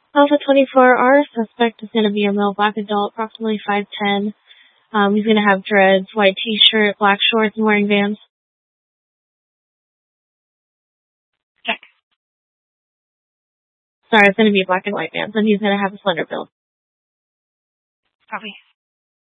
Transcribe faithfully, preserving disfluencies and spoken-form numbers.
Alpha twenty-four, our suspect is going to be a male black adult, approximately five ten. Um, he's going to have dreads, white t-shirt, black shorts, and wearing Vans. Check. Sorry, it's going to be black and white Vans, and he's going to have a slender build. Copy.